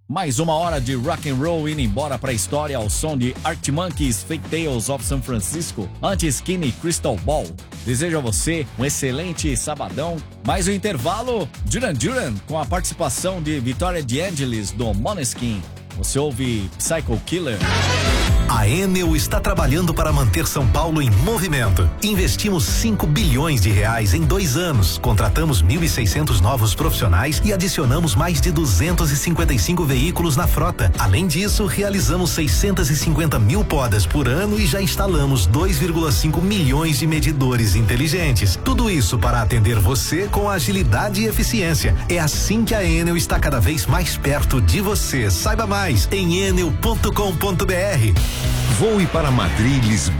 Mais uma hora de rock and roll indo embora pra história ao som de Arctic Monkeys, Fake Tales of San Francisco, antes Skinny Crystal Ball. Desejo a você um excelente sabadão. Mais um intervalo, Duran Duran, com a participação de Victoria DeAngelis do Måneskin. Você ouve Psycho Killer. A Enel está trabalhando para manter São Paulo em movimento. Investimos 5 bilhões de reais em 2 anos, contratamos 1.600 novos profissionais e adicionamos mais de 255 veículos na frota. Além disso, realizamos 650 mil podas por ano e já instalamos 2,5 milhões de medidores inteligentes. Tudo isso para atender você com agilidade e eficiência. É assim que a Enel está cada vez mais perto de você. Saiba mais em enel.com.br. Voe para Madrid, Lisboa.